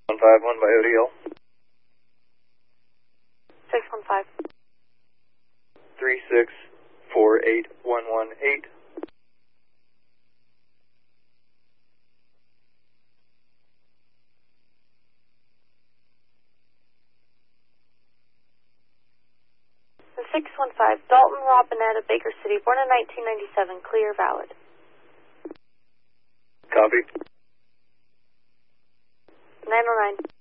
151 by ODL. 615. 3648118. The 615, Dalton Robinette of Baker City, born in 1997, clear, valid. Copy. 909.